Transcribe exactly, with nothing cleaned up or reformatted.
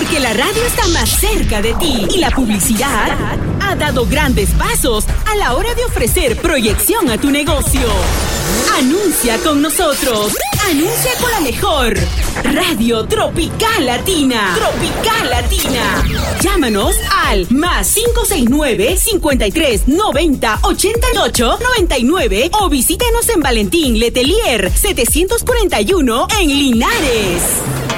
Porque la radio está más cerca de ti y la publicidad ha dado grandes pasos a la hora de ofrecer proyección a tu negocio. Anuncia con nosotros. Anuncia con la mejor Radio Tropical Latina. Tropical Latina. Llámanos al más cinco seis nueve, cincuenta y tres, noventa, ochenta y ocho, noventa y nueve o visítenos en Valentín Letelier setecientos cuarenta y uno en Linares.